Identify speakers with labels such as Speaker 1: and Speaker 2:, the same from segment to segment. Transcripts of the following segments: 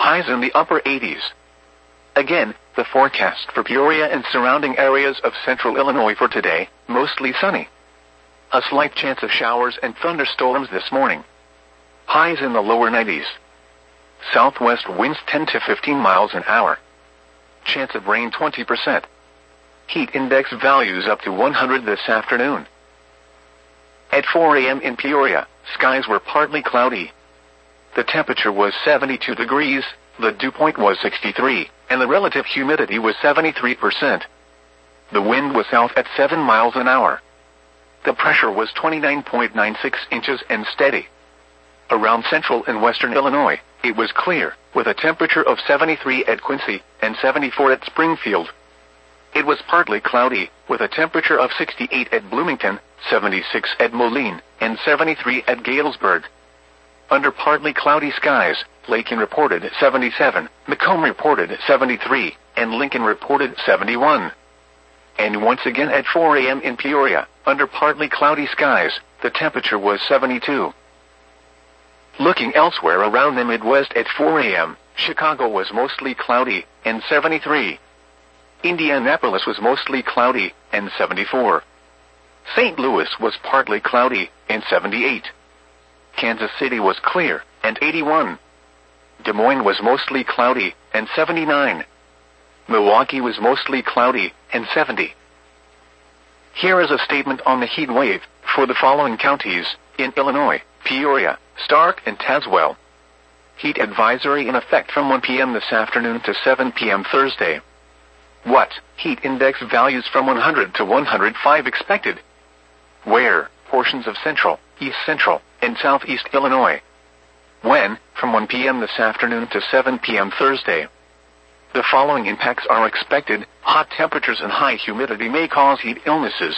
Speaker 1: highs in the upper 80s. Again, the forecast for Peoria and surrounding areas of central Illinois for today, mostly sunny. A slight chance of showers and thunderstorms this morning. Highs in the lower 90s. Southwest winds 10 to 15 miles an hour. Chance of rain 20%. Heat index values up to 100 this afternoon. At 4 a.m. in Peoria, skies were partly cloudy. The temperature was 72 degrees, the dew point was 63, and the relative humidity was 73%. The wind was south at 7 miles an hour. The pressure was 29.96 inches and steady. Around central and western Illinois, it was clear, with a temperature of 73 at Quincy and 74 at Springfield. It was partly cloudy, with a temperature of 68 at Bloomington, 76 at Moline, and 73 at Galesburg. Under partly cloudy skies, Lakin reported 77, Macomb reported 73, and Lincoln reported 71. And once again at 4 a.m. in Peoria, under partly cloudy skies, the temperature was 72. Looking elsewhere around the Midwest at 4 a.m., Chicago was mostly cloudy, and 73. Indianapolis was mostly cloudy, and 74. St. Louis was partly cloudy, and 78. Kansas City was clear, and 81. Des Moines was mostly cloudy, and 79. Milwaukee was mostly cloudy, and 70. Here is a statement on the heat wave for the following counties in Illinois: Peoria, Stark, and Tazewell. Heat advisory in effect from 1 p.m. this afternoon to 7 p.m. Thursday. What? Heat index values from 100 to 105 expected. Where? Portions of central, east central, and southeast Illinois. When? From 1 p.m. this afternoon to 7 p.m. Thursday. The following impacts are expected. Hot temperatures and high humidity may cause heat illnesses.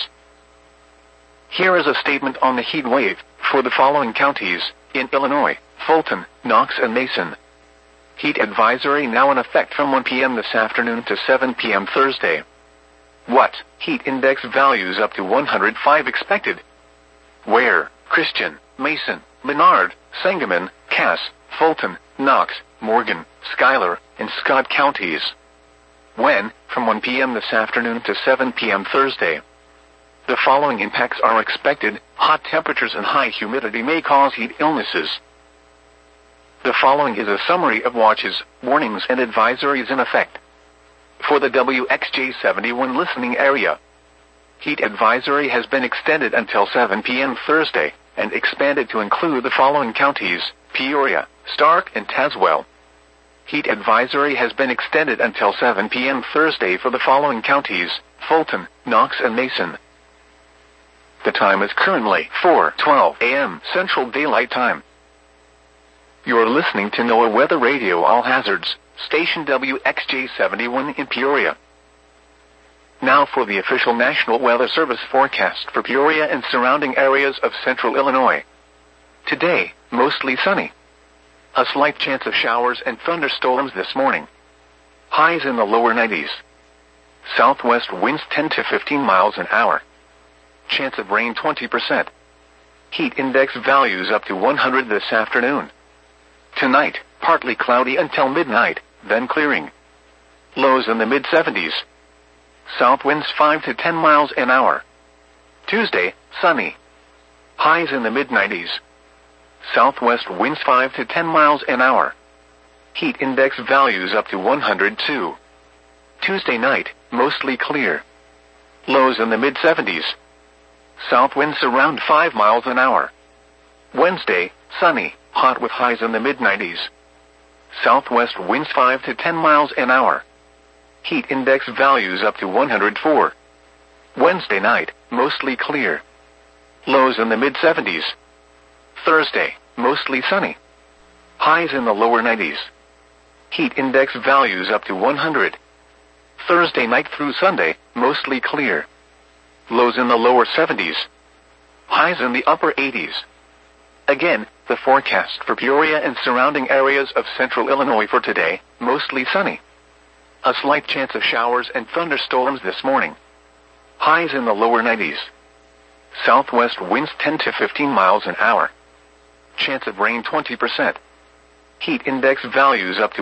Speaker 1: Here is a statement on the heat wave for the following counties in Illinois: Fulton, Knox, and Mason. Heat advisory now in effect from 1 p.m. this afternoon to 7 p.m. Thursday. What? Heat index values up to 105 expected. Where? Christian, Mason, Menard, Sangamon, Cass, Fulton, Knox, Morgan, Schuyler, and Scott counties. When? From 1 p.m. this afternoon to 7 p.m. Thursday. The following impacts are expected. Hot temperatures and high humidity may cause heat illnesses. The following is a summary of watches, warnings, and advisories in effect. For the WXJ71 listening area, heat advisory has been extended until 7 p.m. Thursday, and expanded to include the following counties: Peoria, Stark, and Tazewell. Heat advisory has been extended until 7 p.m. Thursday for the following counties: Fulton, Knox, and Mason. The time is currently 4:12 a.m. Central Daylight Time. You're listening to NOAA Weather Radio All Hazards, station WXJ71 in Peoria. Now for the official National Weather Service forecast for Peoria and surrounding areas of central Illinois. Today, mostly sunny. A slight chance of showers and thunderstorms this morning. Highs in the lower 90s. Southwest winds 10 to 15 miles an hour. Chance of rain 20%. Heat index values up to 100 this afternoon. Tonight, partly cloudy until midnight, then clearing. Lows in the mid-70s. South winds 5 to 10 miles an hour. Tuesday, sunny. Highs in the mid-90s. Southwest winds 5 to 10 miles an hour. Heat index values up to 102. Tuesday night, mostly clear. Lows in the mid-70s. South winds around 5 miles an hour. Wednesday, sunny, hot with highs in the mid-90s. Southwest winds 5 to 10 miles an hour. Heat index values up to 104. Wednesday night, mostly clear. Lows in the mid-70s. Thursday, mostly sunny. Highs in the lower 90s. Heat index values up to 100. Thursday night through Sunday, mostly clear. Lows in the lower 70s. Highs in the upper 80s. Again, the forecast for Peoria and surrounding areas of central Illinois for today, mostly sunny. A slight chance of showers and thunderstorms this morning. Highs in the lower 90s. Southwest winds 10 to 15 miles an hour. Chance of rain 20%. Heat index values up to